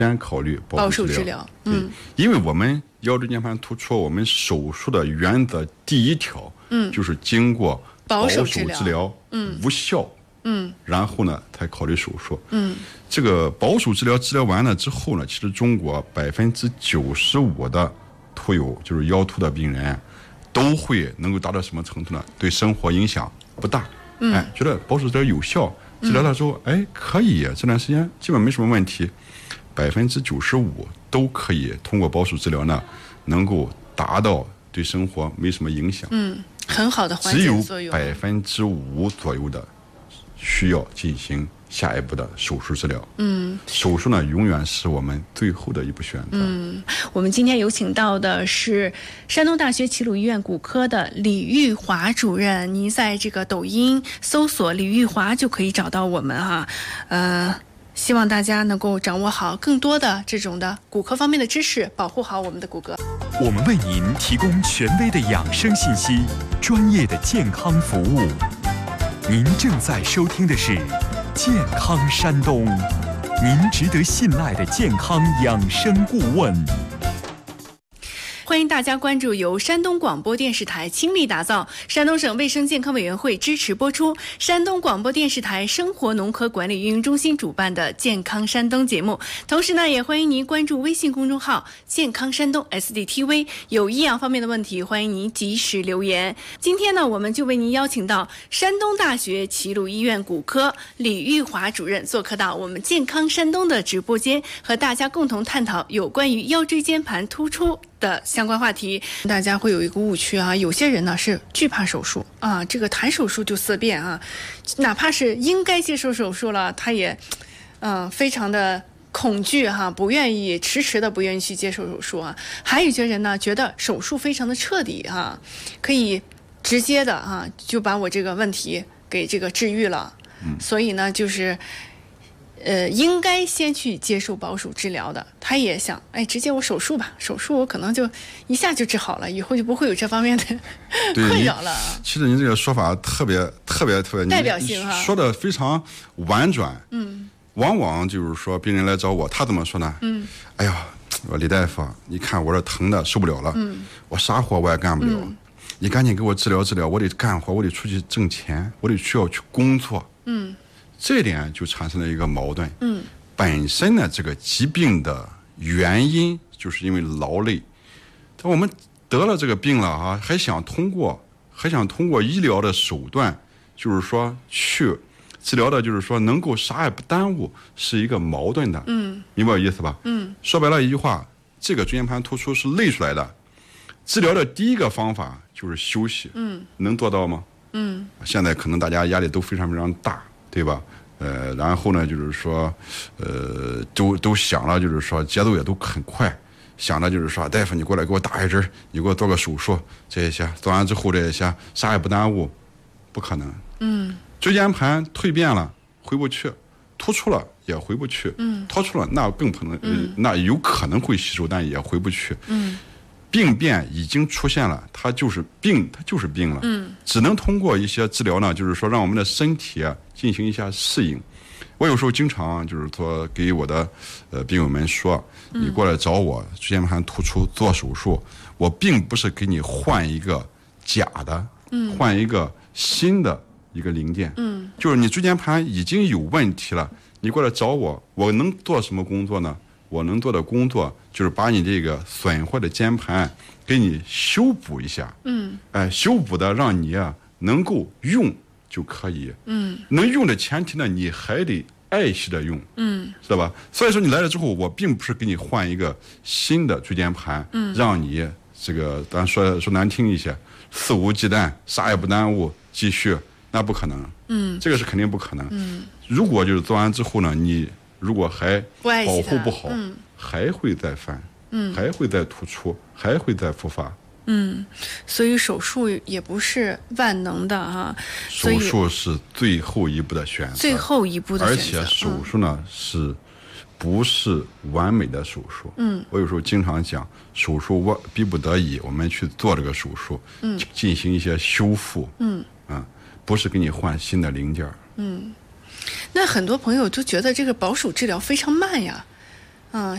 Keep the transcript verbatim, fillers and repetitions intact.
先考虑保守治疗。嗯，因为我们腰椎间盘突出，我们手术的原则第一条，嗯，就是经过保守治疗，嗯，无效，嗯，然后呢才考虑手术。嗯，这个保守治疗治疗完了之后呢，其实中国百分之九十五的突有就是腰突的病人，都会能够达到什么程度呢？对生活影响不大。嗯，哎，觉得保守治疗有效，治疗了之后，嗯、哎，可以，这段时间基本没什么问题。百分之九十五都可以通过保守治疗呢，能够达到对生活没什么影响。 嗯，很好的缓解作用。 只有百分之五左右的需要进行下一步的手术治疗。嗯，手术呢，永远是我们最后的一步选择。 嗯，我们今天有请到的是山东大学齐鲁医院骨科的李玉华主任。您在这个抖音搜索李玉华就可以找到我们哈。呃。希望大家能够掌握好更多的这种的骨科方面的知识，保护好我们的骨骼。 我们为您提供权威的养生信息，专业的健康服务。您正在收听的是健康山东，您值得信赖的健康养生顾问。 欢迎大家关注由山东广播电视台倾力打造、山东省卫生健康委员会支持播出、山东广播电视台生活农科管理运营中心主办的健康山东节目。同时呢，也欢迎您关注微信公众号健康山东 S D T V， 有医养方面的问题，欢迎您及时留言。今天呢，我们就为您邀请到山东大学齐鲁医院骨科李玉华主任做客到我们健康山东的直播间，和大家共同探讨有关于腰椎间盘突出的相关话题。大家会有一个误区啊，有些人呢是惧怕手术啊，这个谈手术就色变啊，哪怕是应该接受手术了，他也嗯、呃、非常的恐惧哈、啊，不愿意，迟迟的不愿意去接受手术啊。还有一些人呢，觉得手术非常的彻底啊，可以直接的啊就把我这个问题给这个治愈了。嗯，所以呢，就是呃，应该先去接受保守治疗的，他也想，哎，直接我手术吧，手术我可能就一下就治好了，以后就不会有这方面的困扰了。 其实您这个说法特别特别特别代表性哈， 说的非常婉转。嗯，往往就是说病人来找我，他怎么说呢？嗯，哎呀，我李大夫，你看我这疼的受不了了，嗯，我啥活我也干不了，嗯，你赶紧给我治疗治疗，我得干活，我得出去挣钱，我得需要去工作。嗯。这点就产生了一个矛盾。嗯，本身呢，这个疾病的原因就是因为劳累。但我们得了这个病了啊，还想通过还想通过医疗的手段，就是说去治疗的，就是说能够啥也不耽误，是一个矛盾的。嗯，明白我意思吧？嗯，说白了一句话，这个椎间盘突出是累出来的。治疗的第一个方法就是休息。嗯，能做到吗？嗯，现在可能大家压力都非常非常大。对吧？呃，然后呢，就是说，呃，都都想了，就是说节奏也都很快，想着就是说，大夫你过来给我打一针，你给我做个手术，这一些做完之后这一些啥也不耽误，不可能。嗯，椎间盘蜕变了回不去，突出了也回不去，嗯，突出了那更可能，嗯、呃，那有可能会吸收，但也回不去。嗯。病变已经出现了，它就是病，它就是病了。嗯，只能通过一些治疗呢，就是说让我们的身体啊进行一下适应。我有时候经常就是说给我的呃病友们说，你过来找我椎间盘突出做手术，我并不是给你换一个假的，嗯，换一个新的一个零件。嗯，就是你椎间盘已经有问题了，你过来找我，我能做什么工作呢？我能做的工作就是把你这个损坏的间盘给你修补一下，嗯，哎，修补的让你啊能够用就可以，嗯，能用的前提呢，你还得爱惜的用，嗯，知道吧？所以说你来了之后，我并不是给你换一个新的椎间盘，嗯，让你这个咱说说难听一些，肆无忌惮，啥也不耽误，继续，那不可能，嗯，这个是肯定不可能，嗯，如果就是做完之后呢，你如果还保护不好，嗯，还会再犯，嗯，还会再突出，还会再复发。 嗯，所以手术也不是万能的哈。 手术是最后一步的选择， 最后一步的选择。 而且手术呢、嗯、是不是完美的手术？嗯，我有时候经常讲，手术我逼不得已我们去做这个手术，嗯，进行一些修复，嗯啊，不是给你换新的零件， 嗯。那很多朋友都觉得这个保守治疗非常慢呀， 嗯，